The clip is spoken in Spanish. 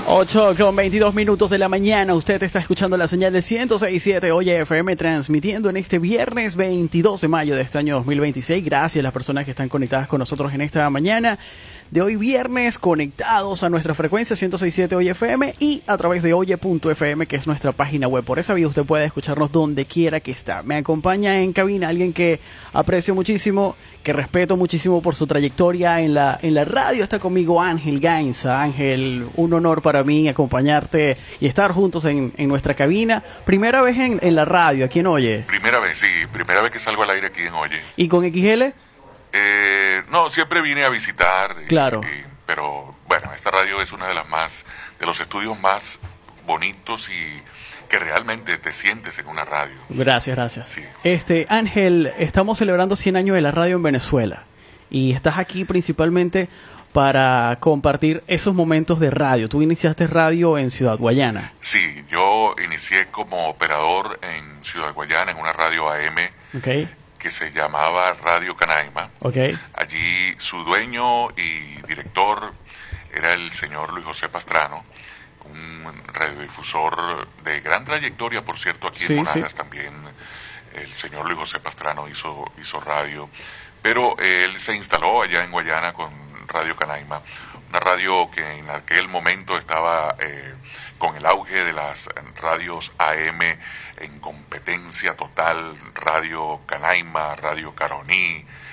8:22 de la mañana, usted está escuchando la señal de 106.7 Oye FM, transmitiendo en este viernes 22 de mayo de este año 2026. Gracias a las personas que están conectadas con nosotros en esta mañana de hoy viernes, conectados a nuestra frecuencia 106.7 Oye FM y a través de oye.fm, que es nuestra página web. Por esa vía usted puede escucharnos donde quiera que está. Me acompaña en cabina alguien que aprecio muchísimo, que respeto muchísimo por su trayectoria en la radio. Está conmigo Ángel Gainza. Ángel, un honor para mí acompañarte y estar juntos en nuestra cabina. Primera vez en la radio, ¿a quién oye? Primera vez, sí, primera vez que salgo al aire aquí en Oye. ¿Y con XL? No, siempre vine a visitar. Claro. Pero bueno, esta radio es una de los estudios más bonitos y que realmente te sientes en una radio. Gracias. Sí. Ángel, estamos celebrando 100 años de la radio en Venezuela y estás aquí principalmente para compartir esos momentos de radio. Tú iniciaste radio en Ciudad Guayana. Sí, yo inicié como operador en Ciudad Guayana, en una radio AM. Okay. Que se llamaba Radio Canaima. Okay. Allí su dueño y director era el señor Luis José Pastrano, un radiodifusor de gran trayectoria, por cierto, aquí en Monagas también. El señor Luis José Pastrano hizo radio, pero él se instaló allá en Guayana con Radio Canaima, una radio que en aquel momento estaba con el auge de las radios AM en competencia total, Radio Canaima, Radio Caroní,